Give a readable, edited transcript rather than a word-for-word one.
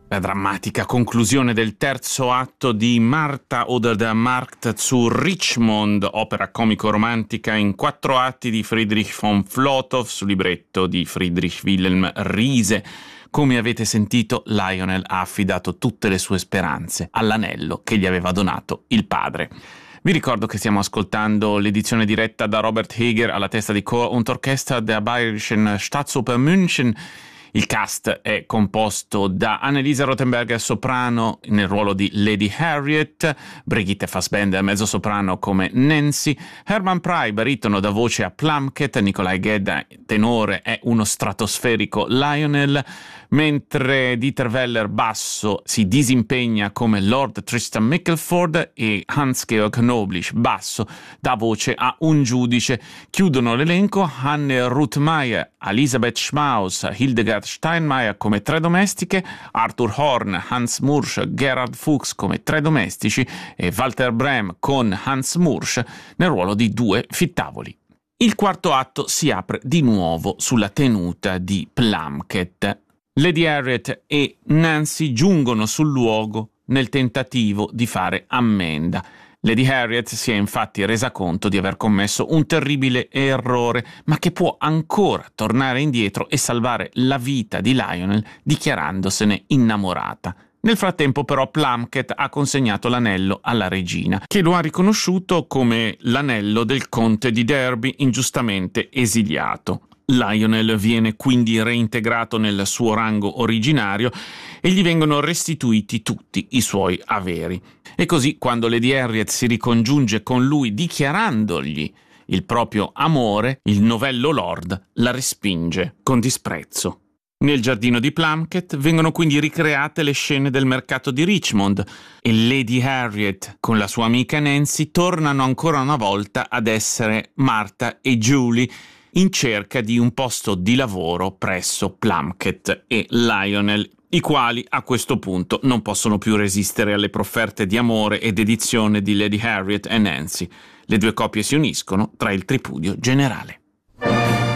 La drammatica conclusione del terzo atto di Martha oder der Markt zu Richmond, opera comico-romantica in 4 atti di Friedrich von Flotow su libretto di Friedrich Wilhelm Riese. Come avete sentito, Lionel ha affidato tutte le sue speranze all'anello che gli aveva donato il padre. Vi ricordo che stiamo ascoltando l'edizione diretta da Robert Heger alla testa di Chor und Orchester der Bayerischen Staatsoper München. Il cast è composto da Annelisa Rothenberger soprano nel ruolo di Lady Harriet, Brigitte Fassbender mezzosoprano come Nancy, Hermann Prey baritono da voce a Plunkett, Nikolai Gedda tenore è uno stratosferico Lionel, mentre Dieter Weller basso si disimpegna come Lord Tristan Mickleford e Hans-Georg Knoblich basso dà voce a un giudice. Chiudono l'elenco Hanne Ruthmeier, Elisabeth Schmaus, Hildegard Steinmeier come 3 domestiche, Arthur Horn, Hans Mursch, Gerhard Fuchs come 3 domestici e Walter Brehm con Hans Mursch nel ruolo di 2 fittavoli. Il quarto atto si apre di nuovo sulla tenuta di Plunkett. Lady Harriet e Nancy giungono sul luogo nel tentativo di fare ammenda. Lady Harriet si è infatti resa conto di aver commesso un terribile errore, ma che può ancora tornare indietro e salvare la vita di Lionel dichiarandosene innamorata. Nel frattempo però Plunkett ha consegnato l'anello alla regina, che lo ha riconosciuto come l'anello del conte di Derby ingiustamente esiliato. Lionel viene quindi reintegrato nel suo rango originario e gli vengono restituiti tutti i suoi averi. E così, quando Lady Harriet si ricongiunge con lui dichiarandogli il proprio amore, il novello lord la respinge con disprezzo. Nel giardino di Plunkett vengono quindi ricreate le scene del mercato di Richmond e Lady Harriet con la sua amica Nancy tornano ancora una volta ad essere Martha e Julie in cerca di un posto di lavoro presso Plunkett e Lionel, i quali a questo punto non possono più resistere alle profferte di amore e dedizione di Lady Harriet e Nancy. Le 2 coppie si uniscono tra il tripudio generale.